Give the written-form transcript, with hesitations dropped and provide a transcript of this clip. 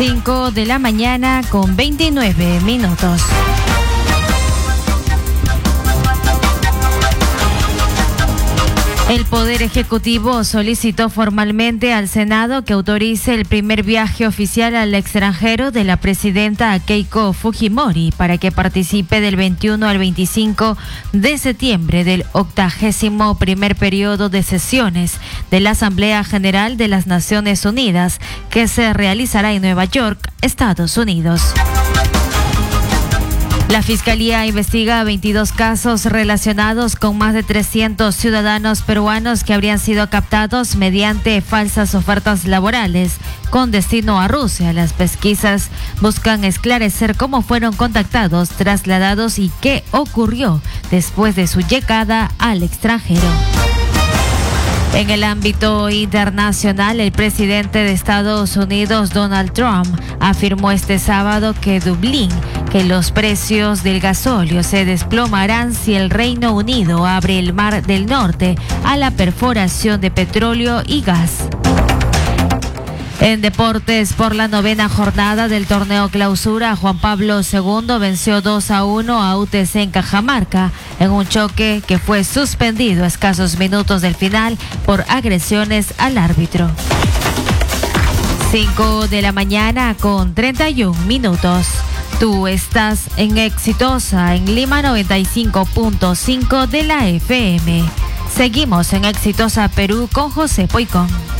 5 de la mañana con 29 minutos. El Poder Ejecutivo solicitó formalmente al Senado que autorice el primer viaje oficial al extranjero de la presidenta Keiko Fujimori para que participe del 21 al 25 de septiembre del 81º periodo de sesiones de la Asamblea General de las Naciones Unidas, que se realizará en Nueva York, Estados Unidos. La Fiscalía investiga 22 casos relacionados con más de 300 ciudadanos peruanos que habrían sido captados mediante falsas ofertas laborales con destino a Rusia. Las pesquisas buscan esclarecer cómo fueron contactados, trasladados y qué ocurrió después de su llegada al extranjero. En el ámbito internacional, el presidente de Estados Unidos, Donald Trump, afirmó este sábado que los precios del gasóleo se desplomarán si el Reino Unido abre el Mar del Norte a la perforación de petróleo y gas. En deportes, por la 9ª jornada del torneo Clausura, Juan Pablo II venció 2-1 a UTC en Cajamarca en un choque que fue suspendido a escasos minutos del final por agresiones al árbitro. 5 de la mañana con 31 minutos. Tú estás en Exitosa en Lima 95.5 de la FM. Seguimos en Exitosa Perú con José Poicón.